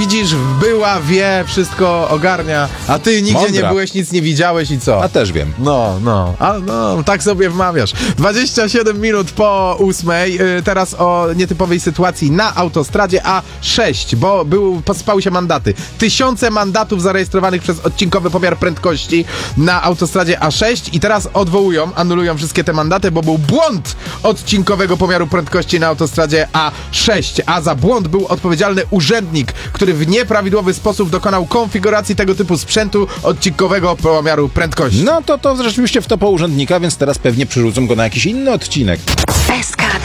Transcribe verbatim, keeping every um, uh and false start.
widzisz, była, wie, wszystko ogarnia, a ty nigdzie Mądra. nie byłeś, nic nie widziałeś i co? A też wiem. No, no, a no, tak sobie wmawiasz. dwadzieścia siedem minut po ósmej, yy, teraz o nietypowej sytuacji na autostradzie A sześć, bo był, pospały się mandaty. Tysiące mandatów zarejestrowanych przez odcinkowy pomiar prędkości na autostradzie A sześć i teraz odwołują, anulują wszystkie te mandaty, bo był błąd odcinkowego pomiaru prędkości na autostradzie A sześć, a za błąd był odpowiedzialny urzędnik, który w nieprawidłowy sposób dokonał konfiguracji tego typu sprzętu odcinkowego pomiaru prędkości. No to to rzeczywiście w to po urzędnika, więc teraz pewnie przerzucą go na jakiś inny odcinek. S K